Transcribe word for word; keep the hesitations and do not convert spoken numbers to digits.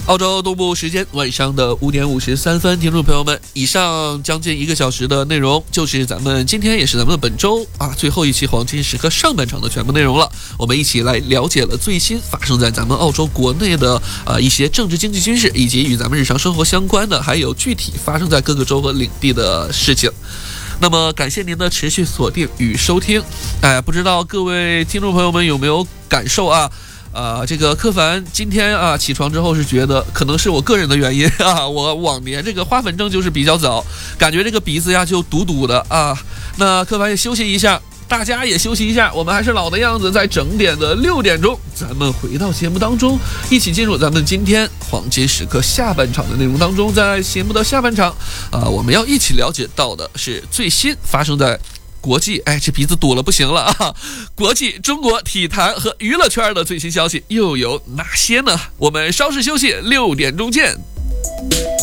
澳洲东部时间晚上的五点五十三分，听众朋友们，以上将近一个小时的内容，就是咱们今天也是咱们本周啊最后一期黄金时刻上半场的全部内容了。我们一起来了解了最新发生在咱们澳洲国内的呃一些政治、经济、军事，以及与咱们日常生活相关的，还有具体发生在各个州和领地的事情。那么感谢您的持续锁定与收听。哎，不知道各位听众朋友们有没有感受啊？呃，这个柯凡今天啊起床之后是觉得，可能是我个人的原因啊，我往年这个花粉症就是比较早，感觉这个鼻子呀就堵堵的啊。那柯凡也休息一下，大家也休息一下，我们还是老的样子，在整点的六点钟，咱们回到节目当中，一起进入咱们今天黄金时刻下半场的内容当中。在节目的下半场，啊、呃，我们要一起了解到的是最新发生在国际，哎，这鼻子堵了不行了啊！国际中国体坛和娱乐圈的最新消息又有哪些呢？我们稍事休息，六点钟见。